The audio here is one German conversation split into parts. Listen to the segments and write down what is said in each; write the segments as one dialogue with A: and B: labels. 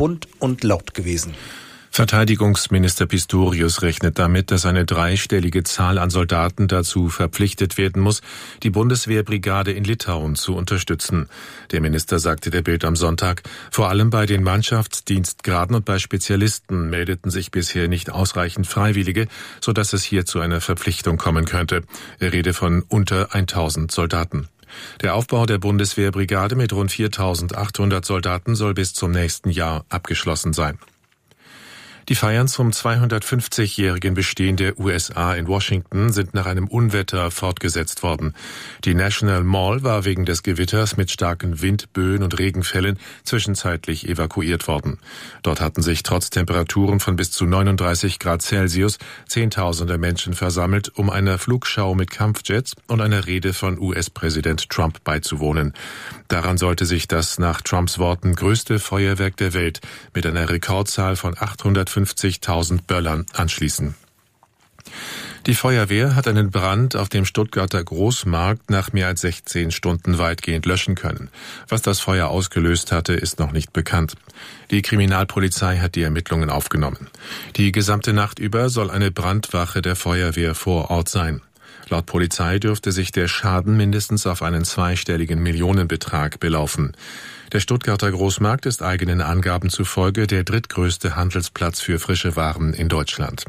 A: bunt und laut gewesen.
B: Verteidigungsminister Pistorius rechnet damit, dass eine dreistellige Zahl an Soldaten dazu verpflichtet werden muss, die Bundeswehrbrigade in Litauen zu unterstützen. Der Minister sagte der Bild am Sonntag, vor allem bei den Mannschaftsdienstgraden und bei Spezialisten meldeten sich bisher nicht ausreichend Freiwillige, sodass es hier zu einer Verpflichtung kommen könnte. Er rede von unter 1000 Soldaten. Der Aufbau der Bundeswehrbrigade mit rund 4.800 Soldaten soll bis zum nächsten Jahr abgeschlossen sein. Die Feiern zum 250-jährigen Bestehen der USA in Washington sind nach einem Unwetter fortgesetzt worden. Die National Mall war wegen des Gewitters mit starken Windböen und Regenfällen zwischenzeitlich evakuiert worden. Dort hatten sich trotz Temperaturen von bis zu 39 Grad Celsius Zehntausende Menschen versammelt, um einer Flugschau mit Kampfjets und einer Rede von US-Präsident Trump beizuwohnen. Daran sollte sich das nach Trumps Worten größte Feuerwerk der Welt mit einer Rekordzahl von 850.000 Böllern anschließen. Die Feuerwehr hat einen Brand auf dem Stuttgarter Großmarkt nach mehr als 16 Stunden weitgehend löschen können. Was das Feuer ausgelöst hatte, ist noch nicht bekannt. Die Kriminalpolizei hat die Ermittlungen aufgenommen. Die gesamte Nacht über soll eine Brandwache der Feuerwehr vor Ort sein. Laut Polizei dürfte sich der Schaden mindestens auf einen zweistelligen Millionenbetrag belaufen. Der Stuttgarter Großmarkt ist eigenen Angaben zufolge der drittgrößte Handelsplatz für frische Waren in Deutschland.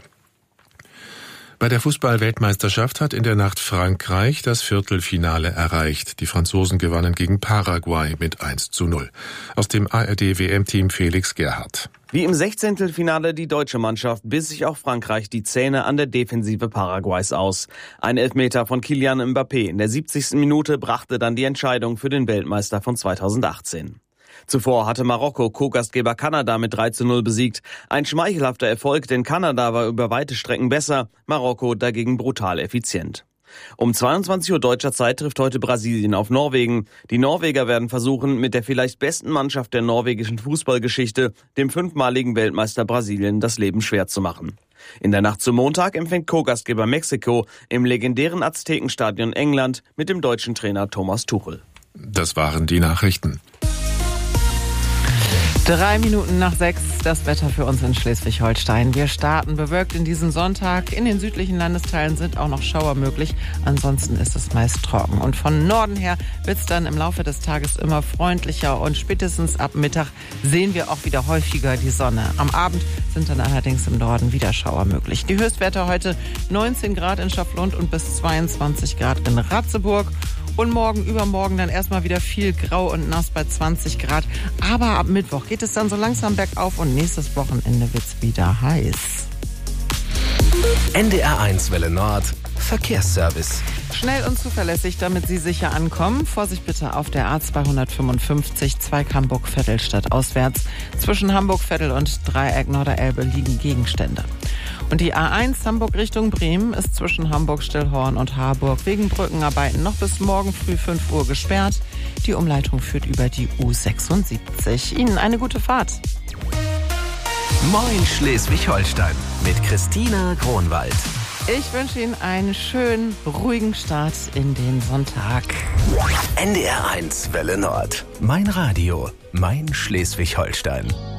B: Bei der Fußball-Weltmeisterschaft hat in der Nacht Frankreich das Viertelfinale erreicht. Die Franzosen gewannen gegen Paraguay mit 1:0. Aus dem ARD-WM-Team Felix Gerhardt.
C: Wie im 16. die deutsche Mannschaft biss sich auch Frankreich die Zähne an der Defensive Paraguays aus. Ein Elfmeter von Kylian Mbappé in der 70. Minute brachte dann die Entscheidung für den Weltmeister von 2018. Zuvor hatte Marokko Co-Gastgeber Kanada mit 3:0 besiegt. Ein schmeichelhafter Erfolg, denn Kanada war über weite Strecken besser, Marokko dagegen brutal effizient. Um 22 Uhr deutscher Zeit trifft heute Brasilien auf Norwegen. Die Norweger werden versuchen, mit der vielleicht besten Mannschaft der norwegischen Fußballgeschichte, dem 5-maligen Weltmeister Brasilien, das Leben schwer zu machen. In der Nacht zum Montag empfängt Co-Gastgeber Mexiko im legendären Aztekenstadion England mit dem deutschen Trainer Thomas Tuchel.
B: Das waren die Nachrichten.
D: 3 Minuten nach 6, das Wetter für uns in Schleswig-Holstein. Wir starten bewölkt in diesen Sonntag. In den südlichen Landesteilen sind auch noch Schauer möglich. Ansonsten ist es meist trocken. Und von Norden her wird es dann im Laufe des Tages immer freundlicher. Und spätestens ab Mittag sehen wir auch wieder häufiger die Sonne. Am Abend sind dann allerdings im Norden wieder Schauer möglich. Die Höchstwerte heute 19 Grad in Schafflund und bis 22 Grad in Ratzeburg. Und morgen, übermorgen dann erstmal wieder viel grau und nass bei 20 Grad. Aber ab Mittwoch geht es dann so langsam bergauf und nächstes Wochenende wird's wieder heiß.
E: NDR1 Welle Nord, Verkehrsservice.
D: Schnell und zuverlässig, damit Sie sicher ankommen. Vorsicht bitte auf der A255 Zweig Hamburg-Vettelstadt auswärts. Zwischen Hamburg-Vettel und Dreieck Norderelbe liegen Gegenstände. Und die A1 Hamburg Richtung Bremen ist zwischen Hamburg-Stillhorn und Harburg wegen Brückenarbeiten noch bis morgen früh 5 Uhr gesperrt. Die Umleitung führt über die U76. Ihnen eine gute Fahrt.
E: Moin Schleswig-Holstein mit Christina Kronwald.
D: Ich wünsche Ihnen einen schönen, ruhigen Start in den Sonntag.
E: NDR1 Welle Nord. Mein Radio, mein Schleswig-Holstein.